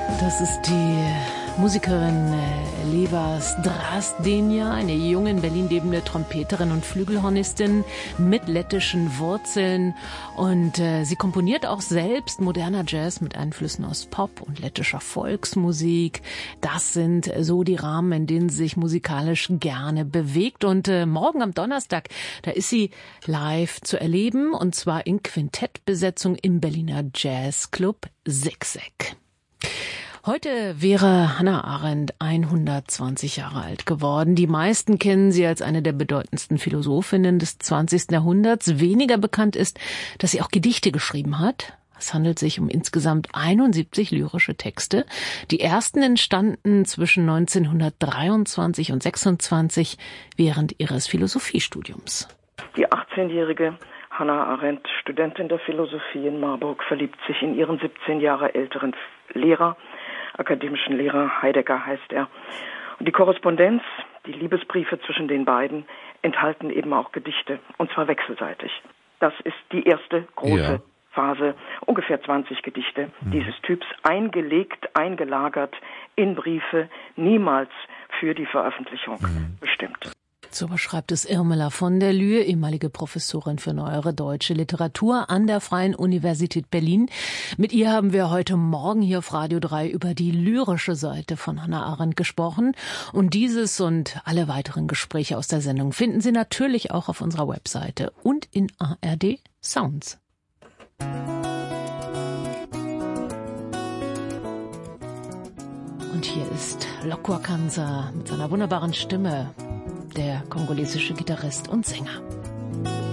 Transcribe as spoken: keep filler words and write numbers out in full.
Das ist die Musikerin Leva Strazdenia, eine junge in Berlin lebende Trompeterin und Flügelhornistin mit lettischen Wurzeln. Und äh, sie komponiert auch selbst moderner Jazz mit Einflüssen aus Pop und lettischer Volksmusik. Das sind so die Rahmen, in denen sie sich musikalisch gerne bewegt. Und äh, morgen am Donnerstag, da ist sie live zu erleben, und zwar in Quintettbesetzung im Berliner Jazzclub Sigsek. Heute wäre Hannah Arendt hundertzwanzig Jahre alt geworden. Die meisten kennen sie als eine der bedeutendsten Philosophinnen des zwanzigsten Jahrhunderts. Weniger bekannt ist, dass sie auch Gedichte geschrieben hat. Es handelt sich um insgesamt einundsiebzig lyrische Texte. Die ersten entstanden zwischen neunzehnhundertdreiundzwanzig und sechsundzwanzig während ihres Philosophiestudiums. Die achtzehnjährige Hannah Arendt, Studentin der Philosophie in Marburg, verliebt sich in ihren siebzehn Jahre älteren Lehrer, akademischen Lehrer, Heidegger heißt er. Und die Korrespondenz, die Liebesbriefe zwischen den beiden, enthalten eben auch Gedichte, und zwar wechselseitig. Das ist die erste große ja. Phase, ungefähr zwanzig Gedichte mhm. dieses Typs, eingelegt, eingelagert in Briefe, niemals für die Veröffentlichung mhm. bestimmt. So beschreibt es Irmela von der Lühe, ehemalige Professorin für neuere deutsche Literatur an der Freien Universität Berlin. Mit ihr haben wir heute Morgen hier auf Radio drei über die lyrische Seite von Hannah Arendt gesprochen. Und dieses und alle weiteren Gespräche aus der Sendung finden Sie natürlich auch auf unserer Webseite und in A R D Sounds. Und hier ist Lokwakanza mit seiner wunderbaren Stimme, der kongolesische Gitarrist und Sänger.